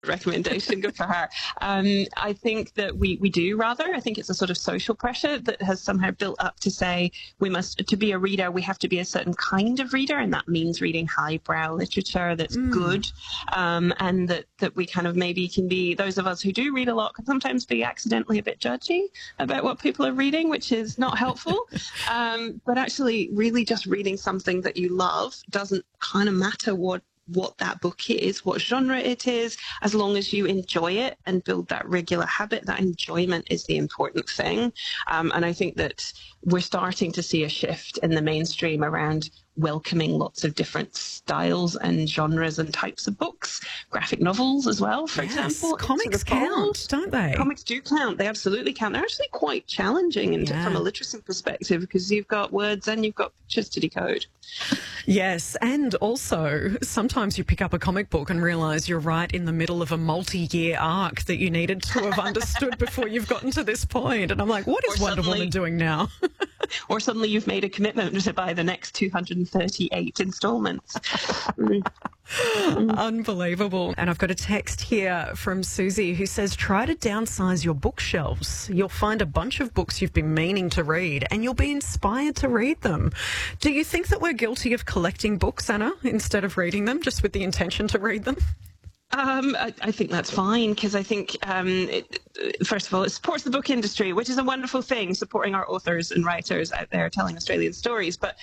recommendation. Good for her. I think that we do rather. I think it's a sort of social pressure that has somehow built up to say to be a reader, we have to be a certain kind of reader, and that means reading highbrow literature that's good, and that we kind of maybe can be, those of us who do read a lot can sometimes be accidentally a bit judgy about what people are reading, which is not helpful. But actually really just reading something that you love doesn't kind of matter what that book is, what genre it is, as long as you enjoy it and build that regular habit. That enjoyment is the important thing. And I think that we're starting to see a shift in the mainstream around welcoming lots of different styles and genres and types of books, graphic novels as well, for example. Comics count, don't they? Comics do count. They absolutely count. They're actually quite challenging from a literacy perspective, because you've got words and you've got pictures to decode. Yes, and also sometimes you pick up a comic book and realise you're right in the middle of a multi-year arc that you needed to have understood before you've gotten to this point. And I'm like, what is Wonder Woman doing now? Or suddenly you've made a commitment to buy the next 238 installments. Unbelievable. And I've got a text here from Susie who says, try to downsize your bookshelves. You'll find a bunch of books you've been meaning to read and you'll be inspired to read them. Do you think that we're guilty of collecting books, Anna, instead of reading them, just with the intention to read them? I think that's fine, because I think, first of all, it supports the book industry, which is a wonderful thing, supporting our authors and writers out there telling Australian stories. But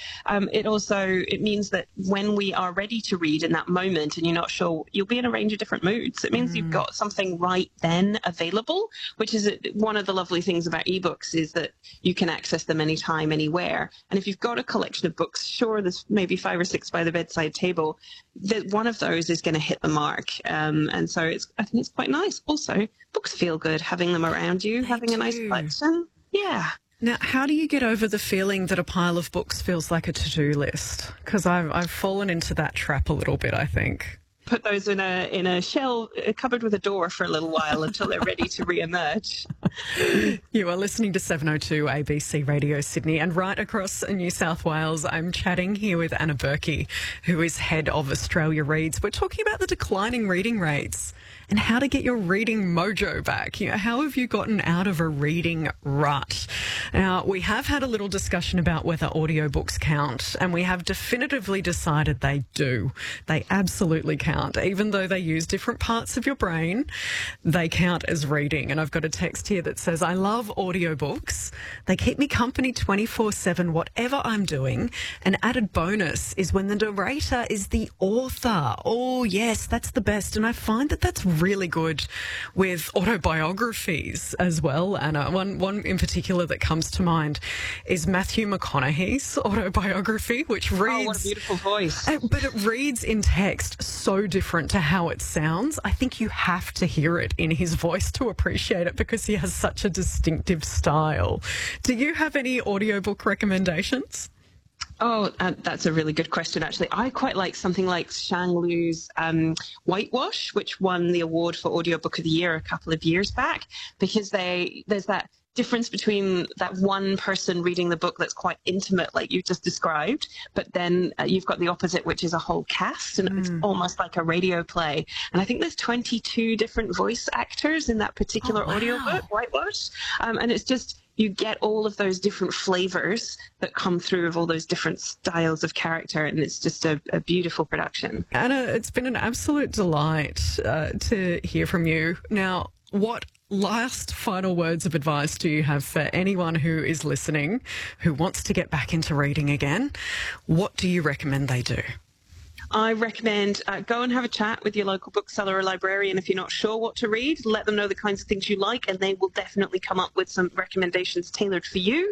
it means that when we are ready to read in that moment and you're not sure, you'll be in a range of different moods. It means you've got something right then available, which is one of the lovely things about ebooks, is that you can access them anytime, anywhere. And if you've got a collection of books, sure, there's maybe 5 or 6 by the bedside table, that one of those is going to hit the mark. And so I think it's quite nice. Also, books feel good having them around you, having a nice collection. Yeah. Now, how do you get over the feeling that a pile of books feels like a to-do list? Because I've fallen into that trap a little bit, I think. Put those in a shell, a cupboard with a door for a little while until they're ready to re-emerge. You are listening to 702 ABC Radio Sydney, and right across New South Wales, I'm chatting here with Anna Berkey, who is head of Australia Reads. We're talking about the declining reading rates and how to get your reading mojo back. How have you gotten out of a reading rut? Now, we have had a little discussion about whether audiobooks count, and we have definitively decided they do. They absolutely count. Even though they use different parts of your brain, they count as reading. And I've got a text here that says, I love audiobooks. They keep me company 24/7, whatever I'm doing. An added bonus is when the narrator is the author. Oh, yes, that's the best. And I find that that's really good with autobiographies as well, Anna. One in particular that comes to mind is Matthew McConaughey's autobiography, which reads... Oh, what a beautiful voice. But it reads in text so different to how it sounds. I think you have to hear it in his voice to appreciate it, because he has such a distinctive style. Do you have any audiobook recommendations? Oh, that's a really good question, actually. I quite like something like Shang Lu's Whitewash, which won the award for Audiobook of the Year a couple of years back, because there's that difference between that one person reading the book that's quite intimate, like you just described, but then you've got the opposite, which is a whole cast, and it's almost like a radio play. And I think there's 22 different voice actors in that particular audiobook, Whitewash. And it's just... you get all of those different flavors that come through of all those different styles of character, and it's just a beautiful production. Anna, it's been an absolute delight to hear from you. Now, what last final words of advice do you have for anyone who is listening, who wants to get back into reading again? What do you recommend they do? I recommend go and have a chat with your local bookseller or librarian. If you're not sure what to read, let them know the kinds of things you like, and they will definitely come up with some recommendations tailored for you.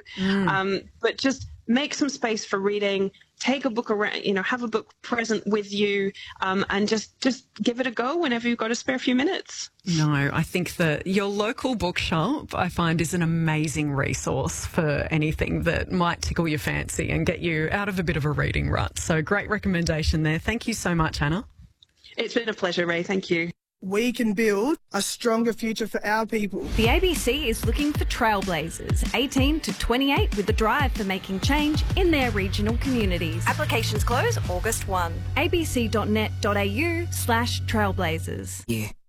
But just make some space for reading. Take a book around, have a book present with you, and just give it a go whenever you've got a spare few minutes. No, I think that your local bookshop, I find, is an amazing resource for anything that might tickle your fancy and get you out of a bit of a reading rut. So great recommendation there. Thank you so much, Anna. It's been a pleasure, Ray. Thank you. We can build a stronger future for our people. The ABC is looking for trailblazers, 18 to 28, with a drive for making change in their regional communities. Applications close August 1. abc.net.au/trailblazers. Yeah.